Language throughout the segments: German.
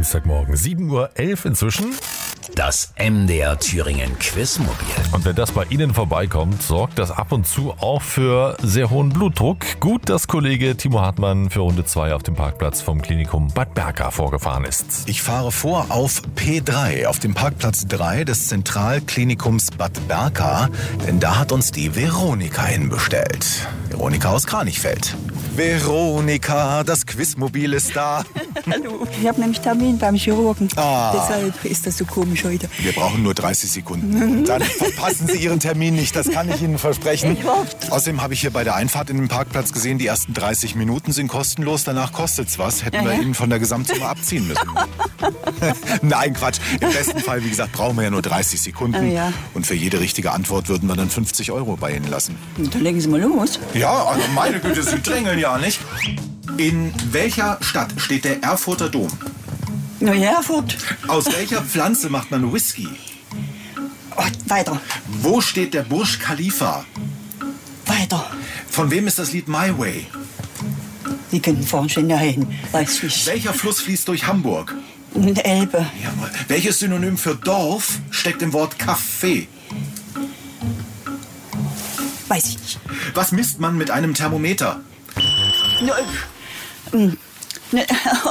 Dienstagmorgen, 7:11 Uhr inzwischen. Das MDR Thüringen Quizmobil. Und wenn das bei Ihnen vorbeikommt, sorgt das ab und zu auch für sehr hohen Blutdruck. Gut, dass Kollege Timo Hartmann für Runde 2 auf dem Parkplatz vom Klinikum Bad Berka vorgefahren ist. Ich fahre vor auf P3, auf dem Parkplatz 3 des Zentralklinikums Bad Berka, denn da hat uns die Veronika hinbestellt. Veronika aus Kranichfeld. Veronika, das Quizmobil ist da. Hallo. Ich habe nämlich Termin beim Chirurgen. Ah. Deshalb ist das so komisch heute. Wir brauchen nur 30 Sekunden. Dann verpassen Sie Ihren Termin nicht, das kann ich Ihnen versprechen. Ich hoffe. Außerdem habe ich hier bei der Einfahrt in den Parkplatz gesehen, die ersten 30 Minuten sind kostenlos, danach kostet's was. Hätten wir Ihnen von der Gesamtsumme abziehen müssen. Nein, Quatsch. Im besten Fall, wie gesagt, brauchen wir ja nur 30 Sekunden. Ja. Und für jede richtige Antwort würden wir dann 50 € bei Ihnen lassen. Dann legen Sie mal los. Ja, also meine Güte, Sie drängeln ja nicht. In welcher Stadt steht der Erfurter Dom? Na ja, Erfurt. Aus welcher Pflanze macht man Whisky? Oh, weiter. Wo steht der Burj Khalifa? Weiter. Von wem ist das Lied My Way? Sie können vorhin schon dahin. Weiß ich. Welcher Fluss fließt durch Hamburg? Und Elbe. Jawohl. Welches Synonym für Dorf steckt im Wort Café? Weiß ich nicht. Was misst man mit einem Thermometer? Ne,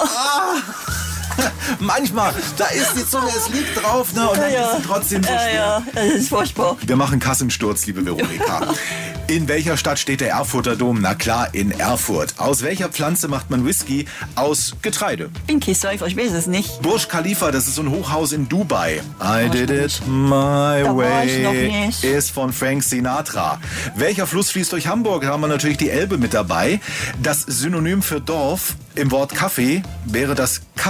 Manchmal, da ist die Zunge, es liegt drauf, ne? Und dann ist es trotzdem so schwer. ja, das ist furchtbar. Wir machen Kassensturz, liebe Veronika. In welcher Stadt steht der Erfurter Dom? Na klar, in Erfurt. Aus welcher Pflanze macht man Whisky? Aus Getreide. Bin Kiessäufer, ich weiß es nicht. Burj Khalifa, das ist so ein Hochhaus in Dubai. I did it my Da war ich noch way nicht. ist von Frank Sinatra. Welcher Fluss fließt durch Hamburg? Da haben wir natürlich die Elbe mit dabei. Das Synonym für Dorf im Wort Kaffee wäre das